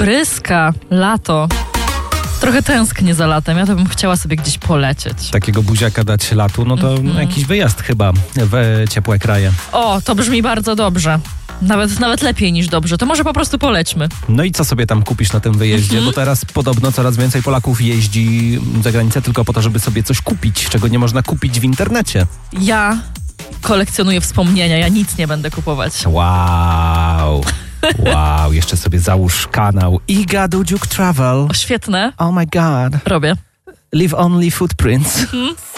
Bryska, lato. Trochę tęsknię za latem, ja to bym chciała sobie gdzieś polecieć. Takiego buziaka dać latu, no to jakiś wyjazd chyba w ciepłe kraje. O, to brzmi bardzo dobrze. Nawet lepiej niż dobrze. To może po prostu polećmy. No i co sobie tam kupisz na tym wyjeździe? Bo teraz podobno coraz więcej Polaków jeździ za granicę tylko po to, żeby sobie coś kupić, czego nie można kupić w internecie. Ja kolekcjonuję wspomnienia, ja nic nie będę kupować. Wow, jeszcze sobie załóż kanał Iga Dudziuk Travel. O, świetne. Oh my god. Robię. Leave only footprints.